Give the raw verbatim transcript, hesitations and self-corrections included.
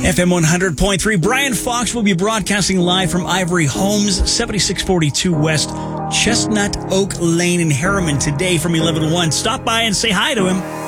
F M one hundred point three. Brian Fox will be broadcasting live from Ivory Homes, seventy-six forty-two West Chestnut Oak Lane in Harriman today from eleven to one. Stop by and say hi to him.